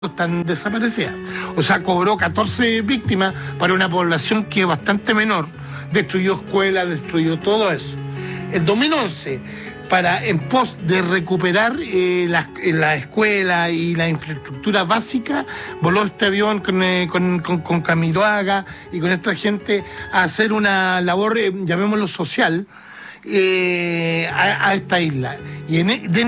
están desaparecidas. O sea, cobró 14 víctimas para una población que es bastante menor. Destruyó escuelas, destruyó todo eso. En 2011, en pos de recuperar la escuela y la infraestructura básica, voló este avión con Camiroaga y con esta gente a hacer una labor, llamémoslo social, a esta isla. Y dentro